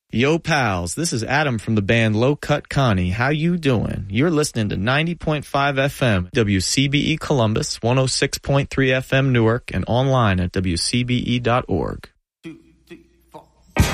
Yo, pals, this is Adam from the band Low Cut Connie. How you doing? You're listening to 90.5 FM, WCBE Columbus, 106.3 FM Newark, and online at WCBE.org.